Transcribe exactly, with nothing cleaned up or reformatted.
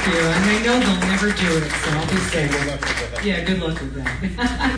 you. And they know they'll never do it, so I'll be Okay, safe. good luck with that. Yeah, good luck with that.